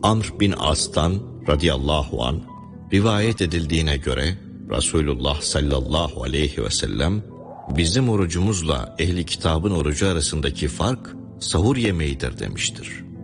Amr bin As'tan radıyallahu an rivayet edildiğine göre Resulullah sallallahu aleyhi ve sellem bizim orucumuzla ehli kitabın orucu arasındaki fark sahur yemeğidir demiştir.